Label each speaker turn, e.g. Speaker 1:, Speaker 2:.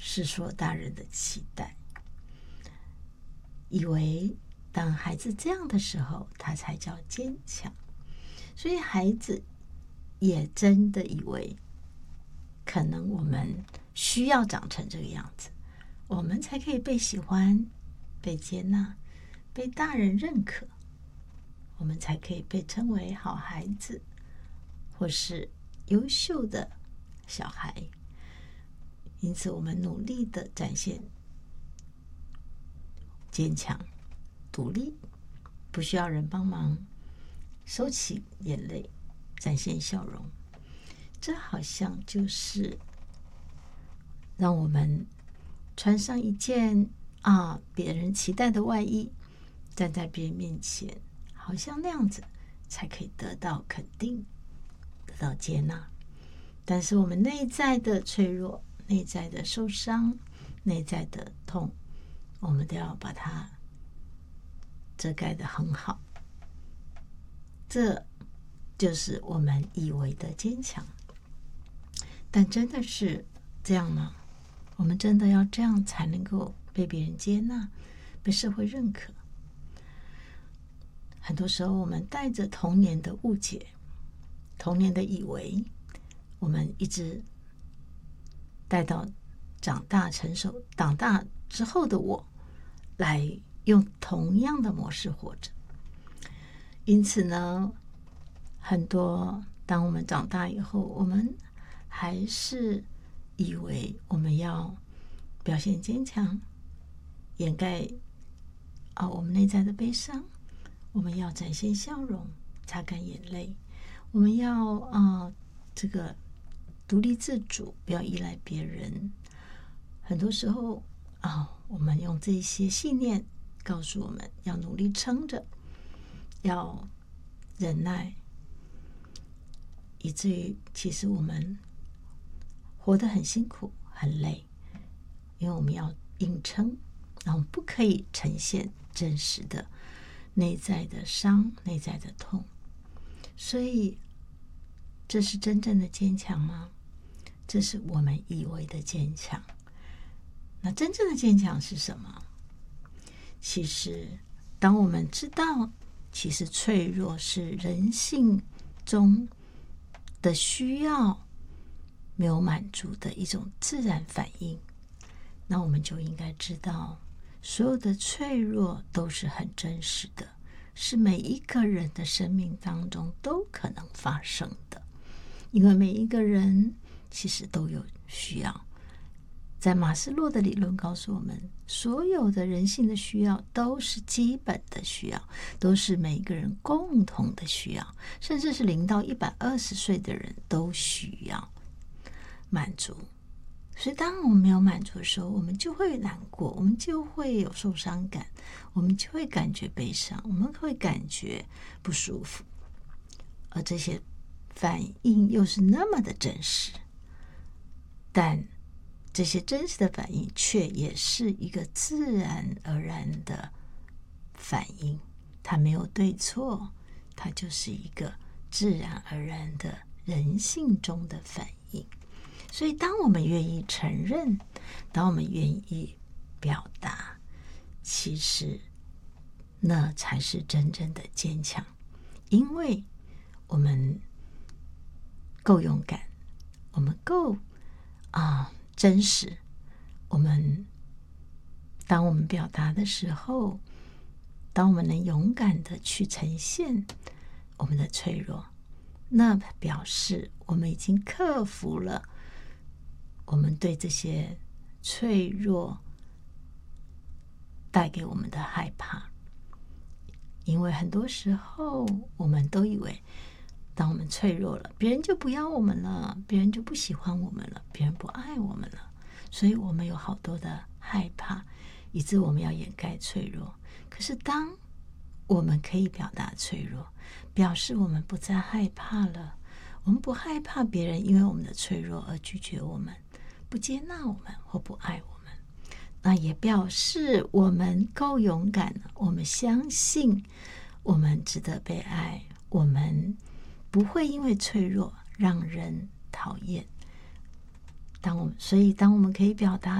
Speaker 1: 是说大人的期待，以为当孩子这样的时候，他才叫坚强。所以孩子也真的以为，可能我们需要长成这个样子，我们才可以被喜欢、被接纳、被大人认可，我们才可以被称为好孩子，或是优秀的小孩。因此，我们努力的展现坚强、独立，不需要人帮忙，收起眼泪，展现笑容。这好像就是让我们穿上一件别人期待的外衣，站在别人面前，好像那样子才可以得到肯定，得到接纳。但是我们内在的脆弱，内在的受伤，内在的痛，我们都要把它遮盖得很好。这就是我们以为的坚强。但真的是这样吗？我们真的要这样才能够被别人接纳，被社会认可？很多时候我们带着童年的误解，童年的以为，我们一直带到长大成熟，长大之后的我来用同样的模式活着。因此呢，很多当我们长大以后，我们还是以为我们要表现坚强，掩盖我们内在的悲伤，我们要展现笑容，擦干眼泪，我们要这个独立自主，不要依赖别人。很多时候我们用这些信念告诉我们要努力撑着，要忍耐，以至于其实我们活得很辛苦很累，因为我们要硬撑，然后不可以呈现真实的内在的伤，内在的痛。所以这是真正的坚强吗？这是我们以为的坚强。那真正的坚强是什么？其实当我们知道其实脆弱是人性中的需要没有满足的一种自然反应，那我们就应该知道所有的脆弱都是很真实的，是每一个人的生命当中都可能发生的。因为每一个人其实都有需要。在马斯洛的理论告诉我们，所有的人性的需要都是基本的需要，都是每一个人共同的需要，甚至是0到120岁的人都需要满足。所以当我们没有满足的时候，我们就会难过，我们就会有受伤感，我们就会感觉悲伤，我们会感觉不舒服，而这些反应又是那么的真实。但这些真实的反应却也是一个自然而然的反应，它没有对错，它就是一个自然而然的人性中的反应。所以当我们愿意承认，当我们愿意表达，其实那才是真正的坚强。因为我们够勇敢，我们够真实，当我们表达的时候，当我们能勇敢的去呈现我们的脆弱，那表示我们已经克服了我们对这些脆弱带给我们的害怕。因为很多时候我们都以为，当我们脆弱了，别人就不要我们了，别人就不喜欢我们了，别人不爱我们了，所以我们有好多的害怕，以致我们要掩盖脆弱。可是当我们可以表达脆弱，表示我们不再害怕了，我们不害怕别人因为我们的脆弱而拒绝我们，不接纳我们或不爱我们。那也表示我们够勇敢了，我们相信我们值得被爱，我们不会因为脆弱让人讨厌。所以当我们可以表达